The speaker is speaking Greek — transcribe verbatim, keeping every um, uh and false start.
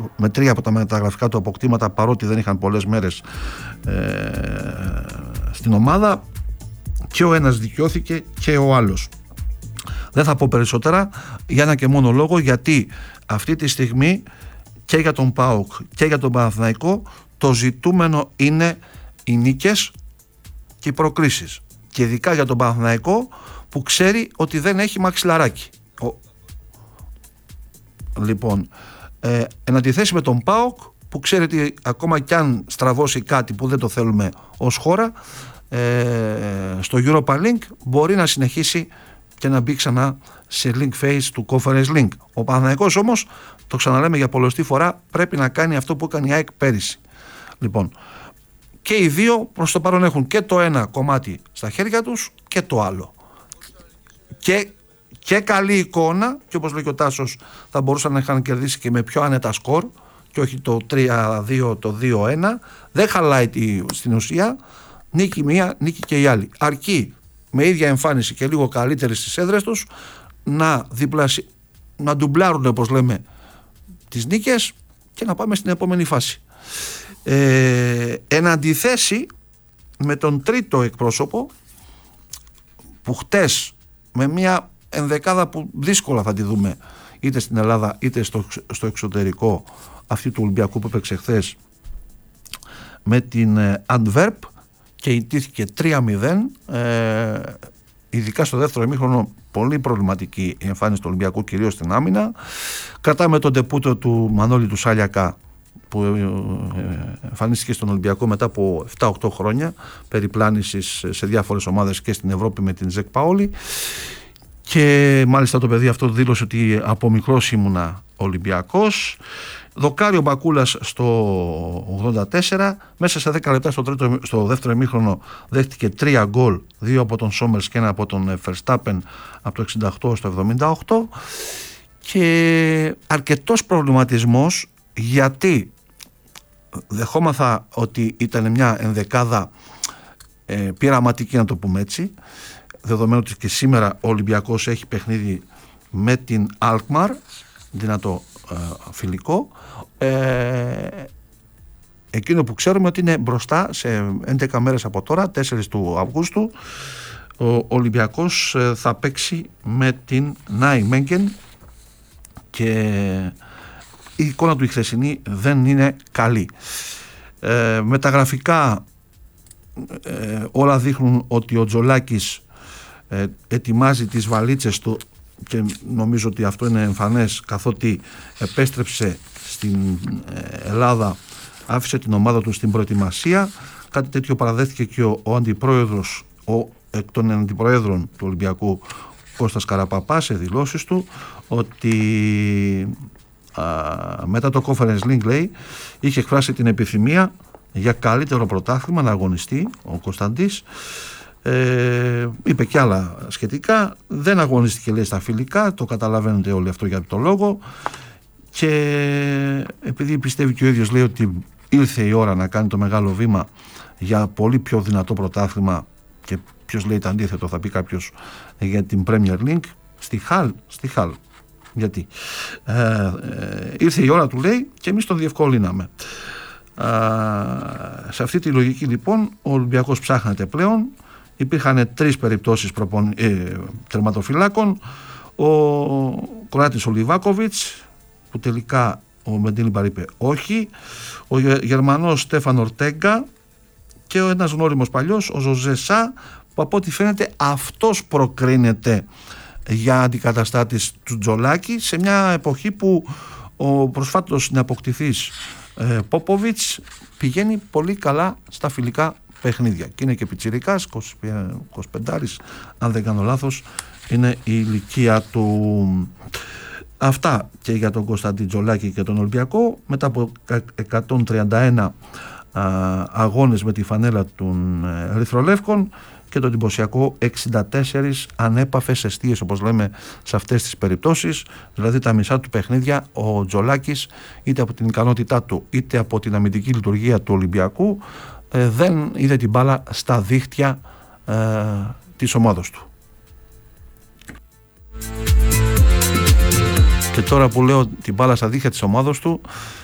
με τρία από τα μεταγραφικά του αποκτήματα, παρότι δεν είχαν πολλές μέρες ε, στην ομάδα, και ο ένας δικαιώθηκε και ο άλλος. Δεν θα πω περισσότερα για ένα και μόνο λόγο, γιατί αυτή τη στιγμή και για τον ΠΑΟΚ και για τον Παναθηναϊκό το ζητούμενο είναι οι νίκες και οι προκρίσεις, και ειδικά για τον Παναθηναϊκό που ξέρει ότι δεν έχει μαξιλαράκι. Ο... Λοιπόν, ε, εν αντιθέσει με τον ΠΑΟΚ που ξέρει ότι ακόμα κι αν στραβώσει κάτι που δεν το θέλουμε ως χώρα, ε, στο Europa Link μπορεί να συνεχίσει και να μπει ξανά σε link phase του Conference Link. Ο Παναθηναϊκός όμως, το ξαναλέμε για πολλοστή φορά, πρέπει να κάνει αυτό που έκανε η ΑΕΚ πέρυσι. Λοιπόν, και οι δύο προς το παρόν έχουν και το ένα κομμάτι στα χέρια τους και το άλλο. Και, και καλή εικόνα, και όπως λέει και ο Τάσος, θα μπορούσαν να είχαν κερδίσει και με πιο άνετα σκορ και όχι το τρία δύο, το δύο ένα. Δεν χαλάει τη, στην ουσία, νίκη μία, νίκη και η άλλη. Αρκεί με ίδια εμφάνιση και λίγο καλύτερη στις έδρες τους να, διπλασι... να ντουμπλάρουν, όπως λέμε, τις νίκες και να πάμε στην επόμενη φάση. Ε, εν αντιθέσει με τον τρίτο εκπρόσωπο που χτες με μια ενδεκάδα που δύσκολα θα τη δούμε είτε στην Ελλάδα είτε στο, στο εξωτερικό, αυτή του Ολυμπιακού που έπαιξε χθες με την Antwerp και ιτήθηκε τρία μηδέν, ε, ειδικά στο δεύτερο ημίχρονο πολύ προβληματική η εμφάνιση του Ολυμπιακού, κυρίως στην άμυνα. Κρατάμε τον ντεπούτο του Μανώλη του Σάλιακα που εμφανίστηκε στον Ολυμπιακό μετά από επτά οκτώ χρόνια περιπλάνησης σε διάφορες ομάδες και στην Ευρώπη με την Ζεκ Παόλη, και μάλιστα το παιδί αυτό δήλωσε ότι από μικρός ήμουνα Ολυμπιακός. Δοκάρι ο Μπακούλας στο ογδόντα τέσσερα, μέσα σε δέκα λεπτά στο, τρίτο, στο δεύτερο ημίχρονο δέχτηκε τρία γκολ, δύο από τον Σόμερς και ένα από τον Verstappen από το εξήντα οκτώ στο εβδομήντα οκτώ, και αρκετός προβληματισμός, γιατί δεχόμαθα ότι ήταν μια ενδεκάδα ε, πειραματική, να το πούμε έτσι, δεδομένου ότι και σήμερα ο Ολυμπιακός έχει παιχνίδι με την Alkmaar, δυνατό ε, φιλικό. Ε, εκείνο που ξέρουμε ότι είναι μπροστά σε έντεκα μέρες από τώρα, τέσσερις του Αυγούστου, ο Ολυμπιακός ε, θα παίξει με την Νάιμεγγεν, και η εικόνα του η χθεσινή δεν είναι καλή. Ε, με τα γραφικά ε, όλα δείχνουν ότι ο Τζολάκης ε, ετοιμάζει τις βαλίτσες του, και νομίζω ότι αυτό είναι εμφανές, καθότι επέστρεψε στην ε, Ελλάδα, άφησε την ομάδα του στην προετοιμασία. Κάτι τέτοιο παραδέχθηκε και ο, ο αντιπρόεδρος, ο εκ των αντιπροέδρων του Ολυμπιακού, Κώστας Καραπαπάς, σε δηλώσεις του, ότι α, μετά το Conference Link, λέει, είχε εκφράσει την επιθυμία για καλύτερο πρωτάθλημα να αγωνιστεί ο Κωνσταντής. Ε, είπε και άλλα σχετικά. Δεν αγωνίστηκε, λέει, στα φιλικά, το καταλαβαίνετε όλοι αυτό για το λόγο, και επειδή πιστεύει και ο ίδιος, λέει, ότι ήρθε η ώρα να κάνει το μεγάλο βήμα για πολύ πιο δυνατό πρωτάθλημα, και ποιος λέει το αντίθετο, θα πει κάποιος, για την Premier League, στη Χαλ, στη Χαλ. Γιατί ε, ε, ήρθε η ώρα, του λέει, και εμείς τον διευκολύναμε. Ε, σε αυτή τη λογική λοιπόν ο Ολυμπιακός ψάχνεται πλέον. Υπήρχαν τρεις περιπτώσεις προπον... ε, τερματοφυλάκων. Ο Κροάτης ο Λιβάκοβιτς, που τελικά ο Μεντίλιμπαρ είπε όχι, ο Γερμανός Στέφαν Ορτέγκα και ο ένας γνώριμος παλιός, ο Ζωζεσά, που από ό,τι φαίνεται αυτός προκρίνεται για αντικαταστάτης του Τζολάκη, σε μια εποχή που ο προσφάτως συναποκτηθής ε, Πόποβιτς πηγαίνει πολύ καλά στα φιλικά παιχνίδια, και είναι και πιτσιρικάς, είκοσι πέντε, αν δεν κάνω λάθος είναι η ηλικία του. Αυτά και για τον Κωνσταντή Τζολάκη και τον Ολυμπιακό. Μετά από εκατόν τριάντα ένα α, αγώνες με τη φανέλα των ε, Ερυθρολεύκων, και το εντυπωσιακό εξήντα τέσσερις ανέπαφες εστίες, όπως λέμε σε αυτές τις περιπτώσεις, δηλαδή τα μισά του παιχνίδια ο Τζολάκης, είτε από την ικανότητά του είτε από την αμυντική λειτουργία του Ολυμπιακού, ε, δεν είδε την μπάλα στα δίχτυα ε, της ομάδας του. Και τώρα που λέω την μπάλα στα δίχτυα της ομάδας του,